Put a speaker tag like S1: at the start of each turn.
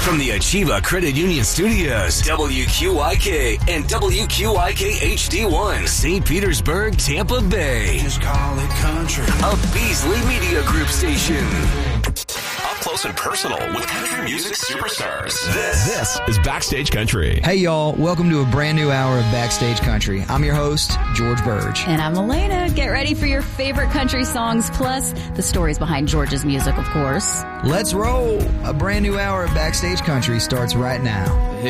S1: From the Achieva Credit Union Studios, WQIK and WQIK HD1, St. Petersburg, Tampa Bay.
S2: Just call it country.
S1: A Beasley Media Group station.
S3: Up close and personal with country music superstars.
S4: This is Backstage Country.
S5: Hey, y'all. Welcome to a brand new hour of Backstage Country. I'm your host, George Burge.
S6: And I'm Elena. Get ready for your favorite country songs, plus the stories behind George's music, of course.
S5: Let's roll. A brand new hour of Backstage Country starts right now.